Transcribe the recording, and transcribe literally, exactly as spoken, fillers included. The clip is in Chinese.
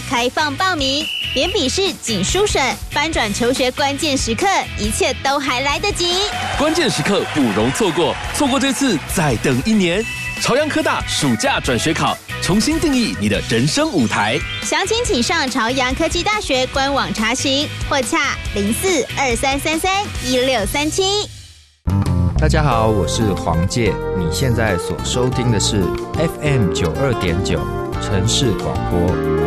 开放报名，连笔试、仅书审、翻转求学关键时刻，一切都还来得及。 关键时刻不容错过，错过这次再等一年。朝阳科大暑假转学考，重新定义你的人生舞台。 详情请上朝阳科技大学官网查询，或洽零四二三三三一六三七。 大家好，我是黄介，你现在所收听的是 F M 九二点九城市广播。